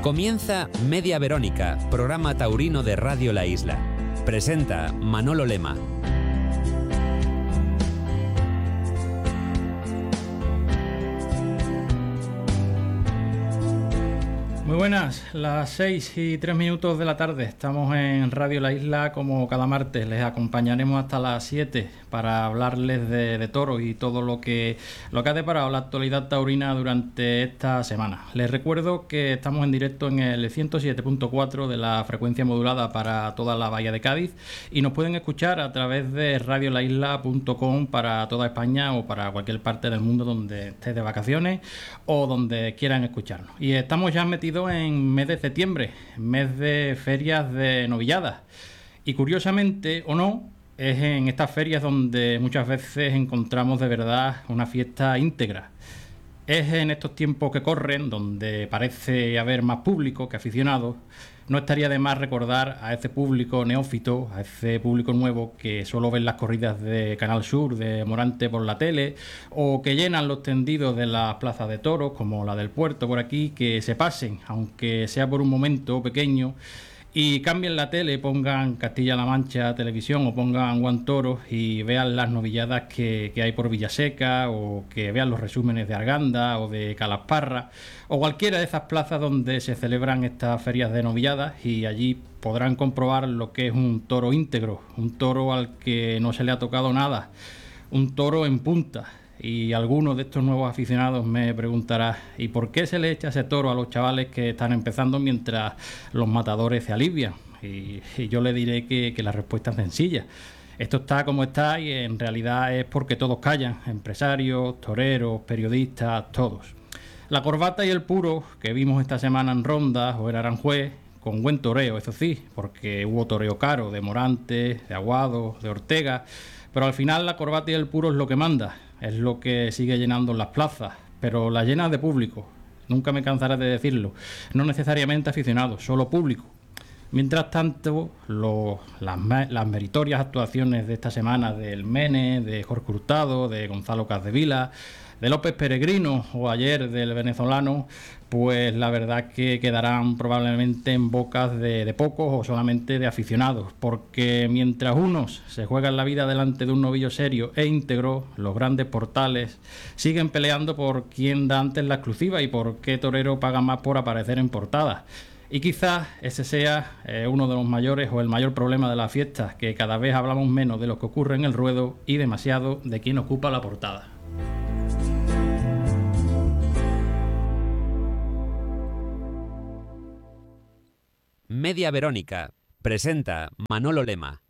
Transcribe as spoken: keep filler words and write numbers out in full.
Comienza Media Verónica, programa taurino de Radio La Isla. Presenta Manolo Lema. Muy buenas, las seis y tres minutos de la tarde. Estamos en Radio La Isla como cada martes. Les acompañaremos hasta las siete para hablarles de, de toros y todo lo que, lo que ha deparado la actualidad taurina durante esta semana. Les recuerdo que estamos en directo en el ciento siete punto cuatro de la frecuencia modulada para toda la Bahía de Cádiz y nos pueden escuchar a través de radio la isla punto com para toda España o para cualquier parte del mundo donde estés de vacaciones o donde quieran escucharnos. Y estamos ya metidos en mes de septiembre, mes de ferias de novilladas, y curiosamente o no, es en estas ferias donde muchas veces encontramos de verdad una fiesta íntegra. Es en estos tiempos que corren, donde parece haber más público que aficionados. No estaría de más recordar a ese público neófito, a ese público nuevo que solo ven las corridas de Canal Sur, de Morante por la tele, o que llenan los tendidos de las plazas de toros, como la del Puerto por aquí, que se pasen, aunque sea por un momento pequeño, y cambien la tele, pongan Castilla-La Mancha Televisión o pongan One Toros y vean las novilladas que, que hay por Villaseca, o que vean los resúmenes de Arganda o de Calasparra o cualquiera de esas plazas donde se celebran estas ferias de novilladas, y allí podrán comprobar lo que es un toro íntegro, un toro al que no se le ha tocado nada, un toro en punta. Y algunos de estos nuevos aficionados me preguntará, ¿y por qué se le echa ese toro a los chavales que están empezando mientras los matadores se alivian? Y, y yo le diré que, que la respuesta es sencilla. Esto está como está y en realidad es porque todos callan, empresarios, toreros, periodistas, todos. La corbata y el puro que vimos esta semana en Ronda o en Aranjuez, con buen toreo, eso sí, porque hubo toreo caro de Morante, de Aguado, de Ortega, pero al final la corbata y el puro es lo que manda. Es lo que sigue llenando las plazas, pero las llena de público. Nunca me cansaré de decirlo. No necesariamente aficionados, solo público. Mientras tanto, lo, las, las meritorias actuaciones de esta semana del Mene, de Jorge Hurtado, de Gonzalo Capdevila, de López Peregrino o ayer del venezolano, pues la verdad que quedarán probablemente en bocas de, de pocos o solamente de aficionados, porque mientras unos se juegan la vida delante de un novillo serio e íntegro, los grandes portales siguen peleando por quién da antes la exclusiva y por qué torero paga más por aparecer en portada. Y quizás ese sea eh, uno de los mayores o el mayor problema de las fiestas, que cada vez hablamos menos de lo que ocurre en el ruedo y demasiado de quién ocupa la portada. Media Verónica presenta Manolo Lema.